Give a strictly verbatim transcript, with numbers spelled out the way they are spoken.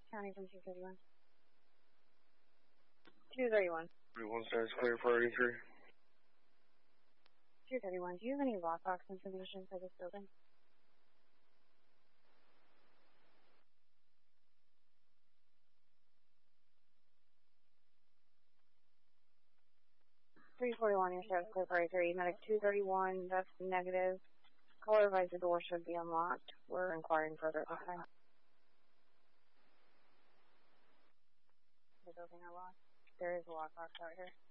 County from two thirty-one. two thirty-one. thirty-one status clear for eighty-three. two thirty-one, do you have any lockbox information for this building? three forty-one, your status clear for eighty-three. Medic two thirty-one, that's negative. Caller advised the door should be unlocked. We're inquiring further at this time. The building are locked. There is a lockbox out here.